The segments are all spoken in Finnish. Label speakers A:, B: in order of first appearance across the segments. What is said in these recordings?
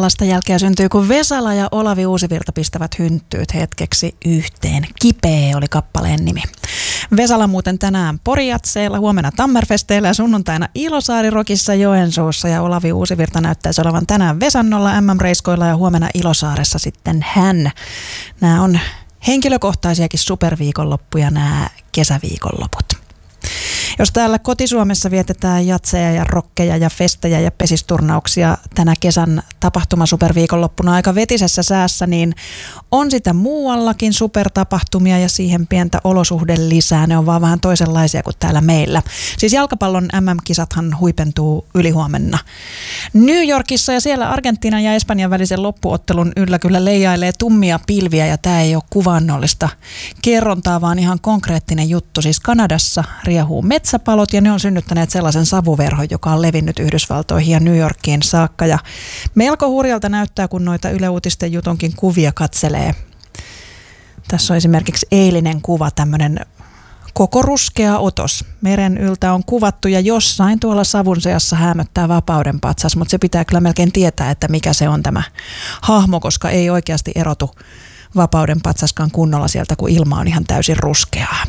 A: vasta jälkeä syntyy, kun Vesala ja Olavi Uusivirta pistävät hynttyyt hetkeksi yhteen. Kipeä oli kappaleen nimi. Vesala muuten tänään Porijatseilla, huomenna Tammerfesteillä ja sunnuntaina Ilosaari-rokissa Joensuussa. Ja Olavi Uusivirta näyttäisi olevan tänään Vesannolla MM-reiskoilla ja huomenna Ilosaaressa sitten hän. Nämä on henkilökohtaisiakin superviikonloppuja, nämä kesäviikonloput. Jos täällä kotisuomessa vietetään jatseja ja rokkeja ja festejä ja pesisturnauksia tänä kesän tapahtuma-superviikonloppuna aika vetisessä säässä, niin on sitä muuallakin supertapahtumia ja siihen pientä olosuhde lisää. Ne on vaan vähän toisenlaisia kuin täällä meillä. Siis jalkapallon MM-kisathan huipentuu ylihuomenna New Yorkissa ja siellä Argentiinan ja Espanjan välisen loppuottelun yllä kyllä leijailee tummia pilviä ja tämä ei ole kuvannollista kerrontaa, vaan ihan konkreettinen juttu. Siis Kanadassa riehuu metsäpalot ja ne on synnyttäneet sellaisen savuverhon, joka on levinnyt Yhdysvaltoihin ja New Yorkiin saakka. Ja melko hurjalta näyttää, kun noita Yle Uutisten jutonkin kuvia katselee. Tässä on esimerkiksi eilinen kuva, tämmöinen koko ruskea otos. Meren yltä on kuvattu ja jossain tuolla savun seassa häämöttää vapauden patsas, mutta se pitää kyllä melkein tietää, että mikä se on tämä hahmo, koska ei oikeasti erotu vapauden patsaskaan kunnolla sieltä, kun ilma on ihan täysin ruskeaa.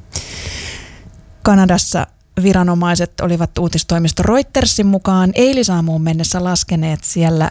A: Kanadassa viranomaiset olivat uutistoimisto Reutersin mukaan eilisaamuun mennessä laskeneet siellä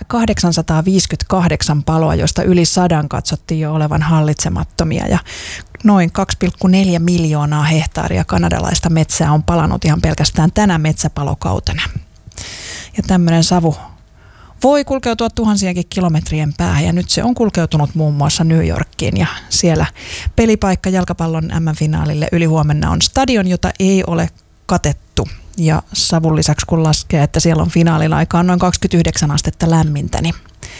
A: 858 paloa, joista yli 100 katsottiin jo olevan hallitsemattomia ja noin 2,4 miljoonaa hehtaaria kanadalaista metsää on palanut ihan pelkästään tänä metsäpalokautena. Ja tämmöinen savu voi kulkeutua tuhansiakin kilometrien päähän ja nyt se on kulkeutunut muun muassa New Yorkiin ja siellä pelipaikka jalkapallon MM-finaalille ylihuomenna on stadion, jota ei ole katettu ja savun lisäksi kun laskee, että siellä on finaalin aikaan noin 29 astetta lämmintä, niin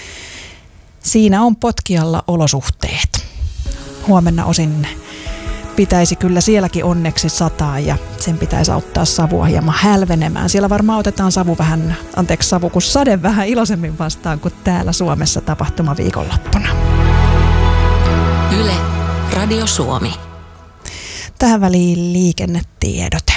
A: siinä on potkialla olosuhteet. Huomenna osin pitäisi kyllä sielläkin onneksi sataa ja sen pitäisi auttaa savua hieman hälvenemään. Siellä varmaan otetaan savu kun sade vähän iloisemmin vastaan kuin täällä Suomessa tapahtuma viikonloppuna.
B: Yle, Radio Suomi.
A: Tähän väliin liikennetiedote.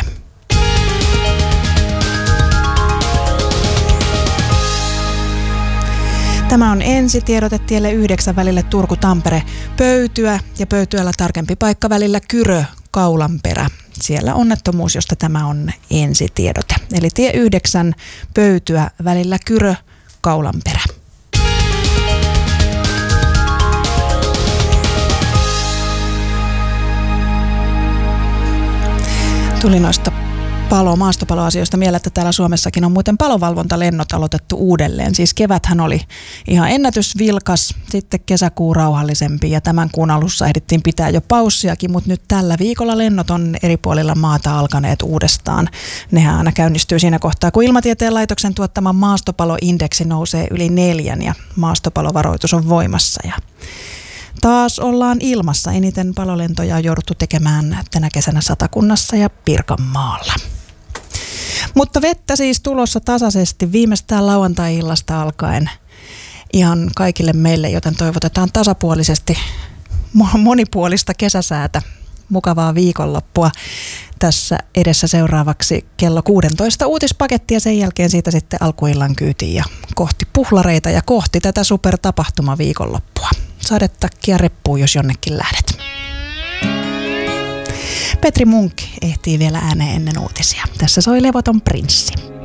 A: Tämä on ensitiedote tielle 9 välille Turku-Tampere Pöytyä ja Pöytyällä tarkempi paikka välillä Kyrö-Kaulanperä. Siellä onnettomuus, josta tämä on ensitiedote. Eli tie 9 Pöytyä välillä Kyrö-Kaulanperä. Tuli noista maastopaloasioista mieleen, että täällä Suomessakin on muuten palovalvontalennot aloitettu uudelleen. Siis keväthän oli ihan ennätysvilkas, sitten kesäkuu rauhallisempi ja tämän kuun alussa ehdittiin pitää jo paussiakin, mutta nyt tällä viikolla lennot on eri puolilla maata alkaneet uudestaan. Nehän aina käynnistyy siinä kohtaa, kun Ilmatieteen laitoksen tuottama maastopaloindeksi nousee yli 4 ja maastopalovaroitus on voimassa ja taas ollaan ilmassa. Eniten palolentoja on jouduttu tekemään tänä kesänä Satakunnassa ja Pirkanmaalla. Mutta vettä siis tulossa tasaisesti viimeistään lauantai-illasta alkaen ihan kaikille meille, joten toivotetaan tasapuolisesti monipuolista kesäsäätä, mukavaa viikonloppua. Tässä edessä seuraavaksi kello 16 uutispaketti ja sen jälkeen siitä sitten alkuillan kyytiin ja kohti puhlareita ja kohti tätä supertapahtumaviikonloppua. Sadetakkia reppuu, jos jonnekin lähdet. Petri Munk ehtii vielä ääneen ennen uutisia. Tässä soi levoton prinssi.